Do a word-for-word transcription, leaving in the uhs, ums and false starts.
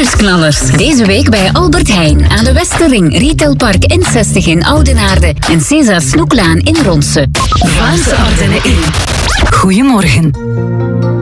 Nieuwsknallers. Deze week bij Albert Heijn aan de Westerring, Retailpark N zestig in Oudenaarde en César Snoeklaan in Ronse. Vlaamse Ardennen in. Goedemorgen.